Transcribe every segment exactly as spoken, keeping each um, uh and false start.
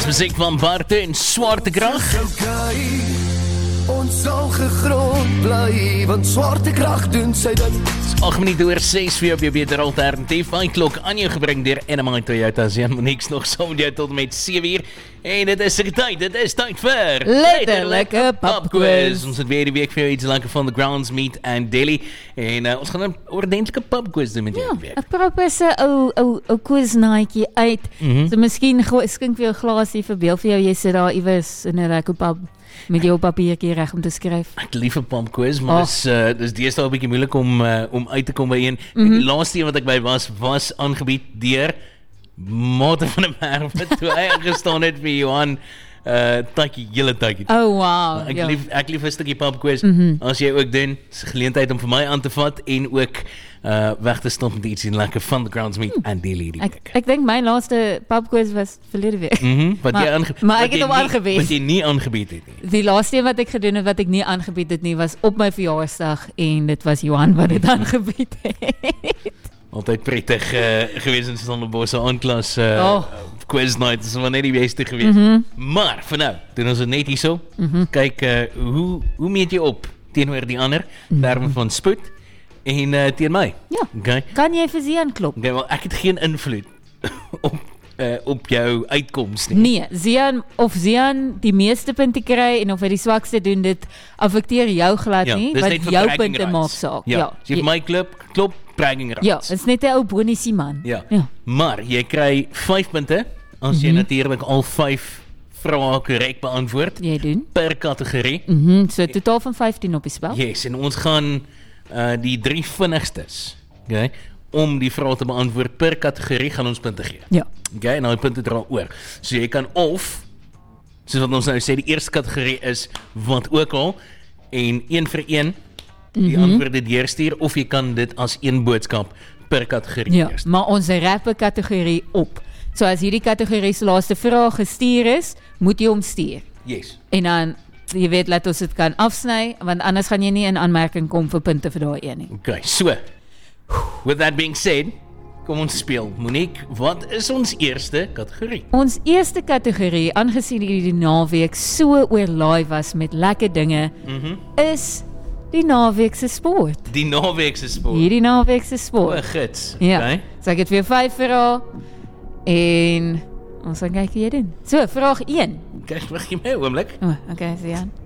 Dis muziek van Barte en Swaartekrag. Okay, ons sal gegrond bly, want Swaartekrag doen sy ding. agt minute oor ses vir op jou beter alternatief. Van klok aan jou gebring deur N M I Toyota. Jan Monique nog saam met jou tot met sewe uur. En dit is die tyd, dit is tyd vir Letterlike Pubquiz. Ons het weer die week vir jou iets lekker van the Grounds Meat and Deli. En uh, ons gaan 'n ordentlike pubquiz doen met jou Ja, die week. 'n proper ou ou ou quiznaatjie uit. Mhm. So miskien go- skink vir jou 'n glasie, verbeel vir jou jy sit daar iewers in 'n lekker pub met jou papiertjie reg om te skryf. Ek lief 'n pubquiz, maar Oh. dis uh, dis deesdae 'n bietjie moeilik om uh, om uit te kom by een. Mhm. Die laaste een wat ek by was was aangebied deur Mate van der Merwe toe hy aangestaan het vir Johan uh tydjie hele tydjie. Oh wow. Ek ja. lief ek lief 'n stukkie pubquiz. Mhm. As jy ook doen, is 'n geleentheid om vir my aan te vat en ook uh weg te stap met ietsie lekker van the Grounds Meat and Deli die Ek week. ek dink my laaste pubquiz was verlede week. Mhm. Wat Maar- jy aange maar wat ek het jy hom nie- aangebied. Wat jy nie aangebied het nie. Die laaste een wat ek gedoen het wat ek nie aangebied het nie was op my verjaarsdag en dit was Johan wat dit aangebied het. Altyd prettig uh, gewees in Stellenbosch se aanklas uh, Oh. quiz night. Dis wel net die beste gewees. Mhm. Maar vir nou, doen ons dit net hierso. Mhm. Kyk uh, hoe hoe meet jy op teenoor die ander in terme van spoed en uh, teen my. Ja. Okay. Kan jy vir Zian klop? Okay, wel ek het geen invloed op uh, op jou uitkoms nie. Nee, Zian of Zian die meeste punte kry en of hy die swakste doen, dit affekteer jou glad nie, dis want net vir jou bragging punte rights. maak saak. Ja, Ja. as jy vir my klop, klop bragging rights. Ja, dit's net 'n ou bonusie man. Ja. Ja. Maar jy kry vyf punte as jy Mhm. natuurlik al vyf vrae korrek beantwoord Jy doen. per kategorie. Mhm, so totaal van vyftien op die spel. Yes, en ons gaan uh, die drie vinnigstes, okay, om die vrae te beantwoord per kategorie gaan ons punte gee. Ja. Okay, en daai punte dra oor. So jy kan of, soos wat ons nou sê, die eerste kategorie is wat ook al, en een vir een die Mhm. antwoorde deurstuur, of jy kan dit as een boodskap per kategorie Ja, deurstuur. maar ons rappe kategorie op. So as hierdie kategorie se laaste vraag gestuur is, moet jy hom stuur. Yes. En dan jy weet laat ons dit kan afsny, want anders gaan jy nie in aanmerking kom vir punte vir daai een nie. Okay, so, with that being said, kom ons speel. Monique, wat is ons eerste kategorie? Ons eerste kategorie, aangesien hierdie naweek so oorlaai was met lekker dinge, Mhm. is die naweek se sport. Die naweek se sport. Hierdie naweek se O, sport. gids. Ja. Okay. So ek het vir jou vyf vrae en ons gaan kyk hoe jy doen. So, vraag een. Kyk, wag jy my 'n oomblik. O, oh, okay, so Jan.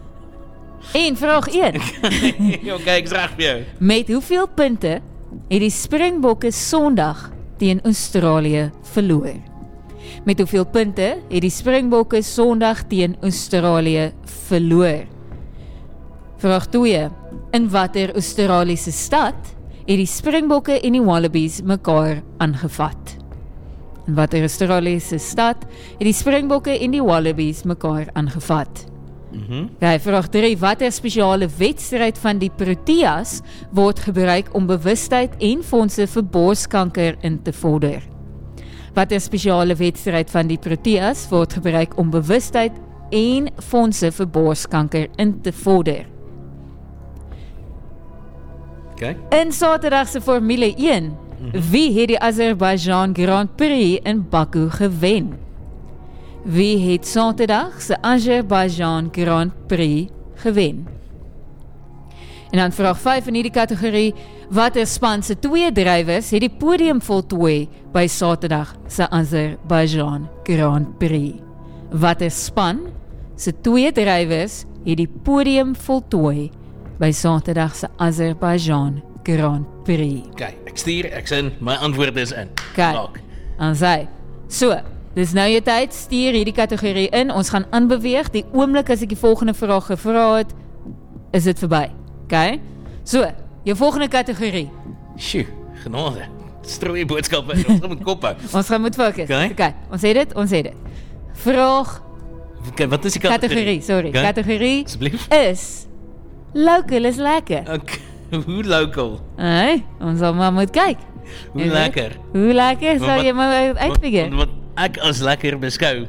En vraag een. Ja, kyk, ek's reg vir jou. Met hoeveel punte het die Springbokke Sondag teen Australië verloor? Met hoeveel punte het die Springbokke Sondag teen Australië verloor? Vraag twee. In watter Australiese stad het die Springbokke en die Wallabies mekaar aangevat? In watter Australiese stad het die Springbokke en die Wallabies mekaar aangevat? Mhm. Okay, vraag drie. Watter spesiale wedstryd van die Proteas word gebruik om bewustheid en fondse vir borskanker in te vorder? Watter spesiale wedstryd van die Proteas word gebruik om bewustheid en fondse vir borskanker in te vorder? Okay. In Saterdag se Formule een, wie het die Azerbaijan Grand Prix in Baku gewen? Wie het Saterdag se Azerbaijan Grand Prix gewen? En dan vraag vyf in hierdie kategorie, watter span se twee drywers het die podium voltooi by Saterdag se Azerbaijan Grand Prix? Watter span se twee drywers het die podium voltooi by Saterdag se Azerbaijan Grand Prix? Okay, ek stuur, ek's in, my antwoord is in. Kyk, Raak. aan sy. So, dis nou jou tyd, stuur hierdie kategorie in, ons gaan aanbeweeg, die oomblik as ek die volgende vraag gevra het, is dit verby. Okay? So, jou volgende kategorie. Sjoe, genade. Strooi boodskappe, ons gaan met kop hou. Ons gaan moet fokus. Okay. Okay, ons het dit, ons het dit. Vraag, Okay, wat is die kategorie? kategorie, sorry, Okay. kategorie Asseblief. is, local is lekker. Okay, hoe local? Hey, ons sal maar moet kyk. Hoe Jy weet, lekker? Hoe lekker, sal Maar jy maar uitfigure. Wat, wat ek as lekker beskou,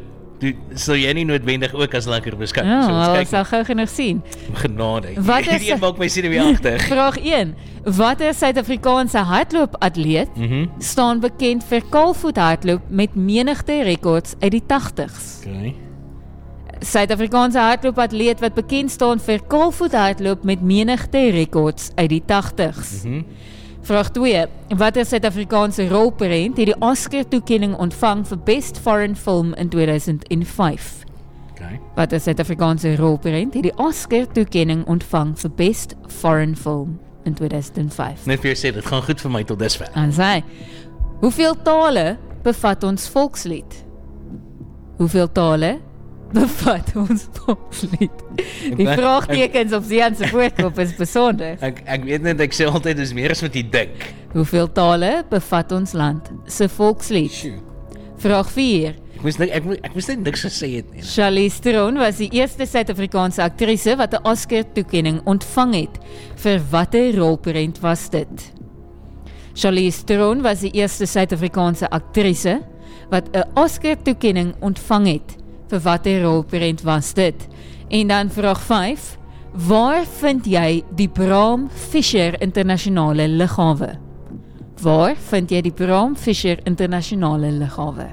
toe sal jy nie noodwendig ook as lekker beskou. Ja, so, ons ons kyk sal gou genoeg sien. genade. Wat is- Hierdie een maak my senuweeagtig. Vraag een. Watter Suid-Afrikaanse hardloopatleet Mhm. staan bekend vir kaalvoet hardloop met menigte rekords uit die tagtigs? Okay. Suid-Afrikaanse hardloopatleet wat bekend staan vir kaalvoet hardloop met menigte rekords uit die tagtigs. Mhm. Vraag twee. Watter Suid-Afrikaanse rolprent het die Oscar-toekenning ontvang vir Best Foreign Film in tweeduisend vyf? Okay. Watter Suid-Afrikaanse rolprent het die Oscar-toekenning ontvang vir Best Foreign Film in tweeduisend vyf? Net vir jou sê, dit gaan goed vir my tot dusver. En sê, hoeveel tale bevat ons volkslied? Hoeveel tale bevat ons volkslied? Die Ek- vraagtekens op Zian se voorkop is besonder. Ek ek weet net ek sê altyd dis meer as wat jy dink. Hoeveel tale bevat ons land se volkslied? Sjoe. Vraag vier. Ek moes net ek, moes- ek moes net niks gesê het nie. Charlize Theron was die eerste Suid-Afrikaanse aktrise wat 'n Oscar-toekenning ontvang het. Vir watter rolprent was dit? Charlize Theron was die eerste Suid-Afrikaanse aktrise wat 'n Oscar-toekenning ontvang het. Vir watter rolprent was dit? En dan vraag vyf. Waar vind jy die Bram Fischer Internasionale Lughawe? Waar vind jy die Bram Fischer Internasionale Lughawe?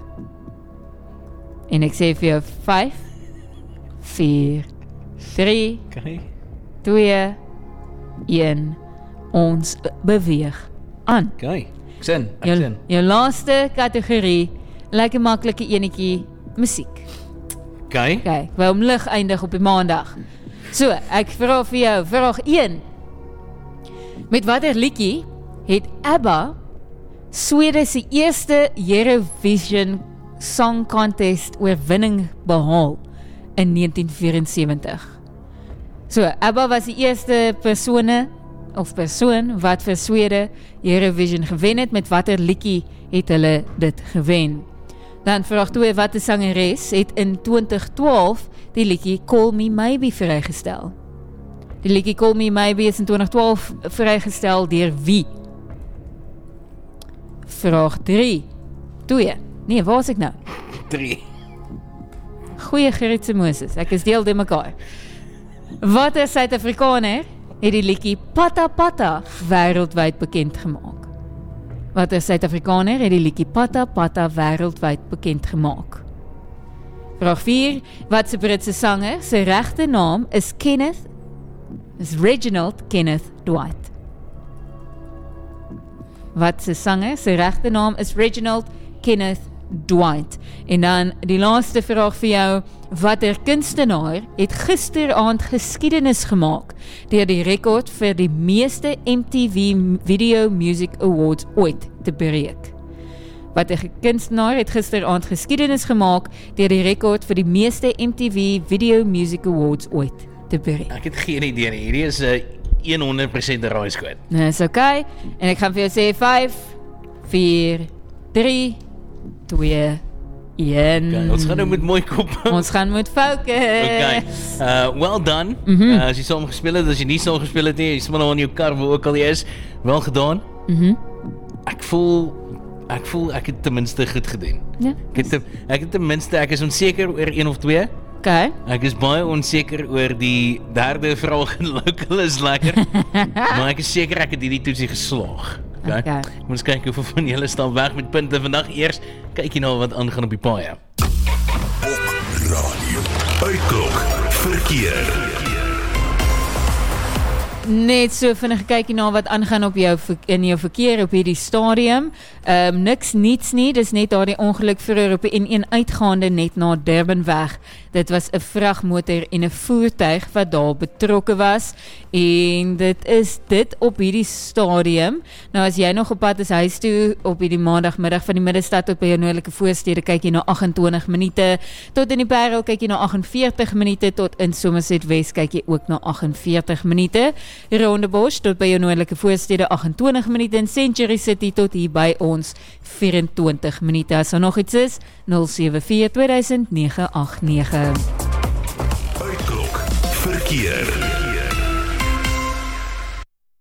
En ek sê vir jou vyf, vier, drie, Okay. twee, een. Ons beweeg aan. Okay. Ek sien, ek Jou, sien. jou laaste kategorie, lekker maklike enetjie, musiek. Okay. Okay, wou om lig eindig op die maandag. So, ek vra vir jou, vraag een. Met watter liedjie het ABBA Swede se eerste Eurovision Song Contest oorwinning behaal in negentien vyf-en-sewentig? So, ABBA was die eerste persone of persoon wat vir Swede Eurovision gewen het. Met watter liedjie het hulle dit gewen? Dan vraag twee, watter sangeres het in twintig twaalf die liedjie Call Me Maybe vrygestel? Die liedjie Call Me Maybe is in twintig twaalf vrygestel deur wie? Vraag drie. twee. Nee, waar is ek nou? drie. Goeie Gerritse Moses, ek is deel die mekaar. Watter Suid-Afrikaner het die liedjie Pata Pata wêreldwyd bekend gemaak? Watter Suid-Afrikaner het die liedjie Pata Pata wêreldwyd bekend gemaak? Vraag vier. Wat se Britse sanger se regte naam is Kenneth is Reginald Kenneth Dwight? Wat se sanger se regte naam is Reginald Kenneth Dwight? En dan die laaste vraag vir jou. Watter kunstenaar het gisteraand geskiedenis gemaak deur die rekord vir die meeste M T V Video Music Awards ooit te breek? Watter kunstenaar het gisteraand geskiedenis gemaak deur die rekord vir die meeste M T V Video Music Awards ooit te breek? Ek het geen idee nie. Hierdie is 'n honderd persent raaiskoot. Nou is okay. En ek gaan vir jou sê vyf, vier, drie, twee, een. Okay, ons gaan nou met mooi kop. Ons gaan moet fokus. Okay. Uh well done. Mhm. uh, as jy saam gespeel het, as jy nie saam gespeel het nie, jy smil nou in jou kar waar ook al jy is, wel gedaan. Mhm. Ek voel ek voel ek het ten minste goed gedoen. Ja. Ek het ten, ek het ten minste ek is onseker oor een of twee. Okay. Ek is baie onseker oor die derde vraag en local is lekker. Maar ek is seker ek het hierdie toetsie geslaag. Okay. Okay. Kom ons kyk hoeveel van julle staan weg met punte vandag. Eers kyk jy nou wat aangaan op die paaie. Op radio. Uitklok verkeer. Net so vinnig kykie na wat aangaan op jou in jou verkeer op hierdie stadium. Ehm um, niks niets nie, dis net daardie ongeluk vroeër op die N een uitgaande net na Durbanweg. Dit was 'n vragmotor en 'n voertuig wat daar betrokke was en dit is dit op hierdie stadium. Nou as jy nog op pad is huis toe op hierdie maandagmiddag van die middestad tot by jou noordelike voorstede, kyk jy na agt en twintig minute, tot in die Parel kyk jy na agt en veertig minute, tot in Somerset Wes kyk jy ook na agt en veertig minute. Rondebosch tot by jou noordelike voorstede agt en twintig minute en Century City tot hier by ons vyf en twintig minute. As daar nog iets is, nul sewe vier twee duisend nege agt nege. Uitklok verkeer.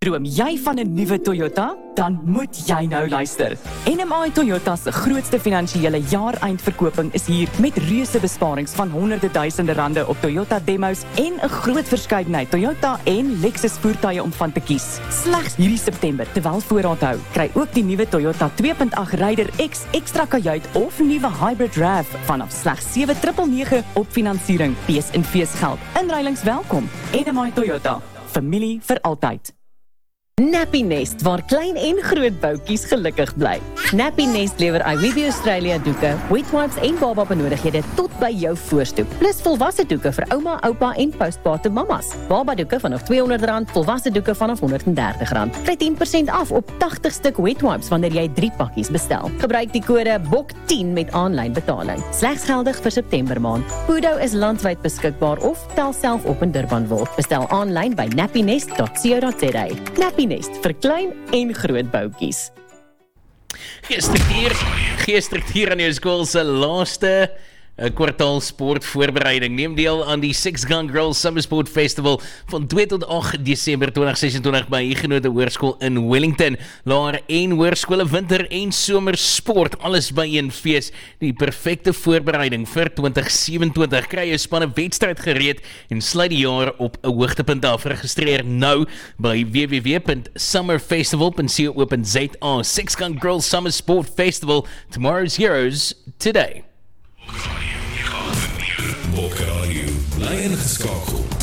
Droom jy van 'n nuwe Toyota? Dan moet jy nou luister. N M I Toyota se grootste finansiële jaareindverkoping is hier met reuse besparings van honderde duisende rande op Toyota demos en 'n groot verskeidenheid Toyota en Lexus voertuie om van te kies. Slegs hierdie September, terwyl voorraad hou, kry ook die nuwe Toyota twee punt agt Raider X ekstra kajuit of nuwe Hybrid R A V vanaf slegs sewe nege nege op finansiering. Fees en feesgeld. Inruilings welkom. N M I Toyota. Familie vir altyd. Nappy Nest, waar klein en groot boutjies gelukkig bly. Nappy Nest lewer iWeeby Australia doeke, wet wipes en baba benodighede tot by jou voorstoep. Plus volwasse doeke vir ouma, oupa en postpartum mamas. Baba doeke vanaf tweehonderd rand, volwasse doeke vanaf honderd en dertig rand. Kry tien persent af op tagtig stuk wet wipes wanneer jy drie pakkies bestel. Gebruik die kode B O K tien met aanlyn betaling. Slegs geldig vir September maand. Pudo is landwyd beskikbaar of tel self op in Durban word. Bestel aanlyn by nappy nest dot co dot za. Nappy Nest vir klein en groot boutjies. Gestruktuur, gestruktuur aan jou skool se laaste Een kwartaal sportvoorbereiding. Neem deel aan die Six Gun Girls Summer Sport Festival van twee tot agt Desember twintig sesentwintig by Huguenot Hoërskool in Wellington. Laer en hoërskole winter en somer sport, alles by een fees. Die perfekte voorbereiding vir twintig sewenentwintig. Kry jou span 'n wedstryd gereed en sluit die jaar op 'n hoogtepunt af. Registreer nou by w w w punt summerfestival punt co punt za. Six Gun Girls Summer Sport Festival. Tomorrow's heroes today. Bok Radio, bly ingeskakel.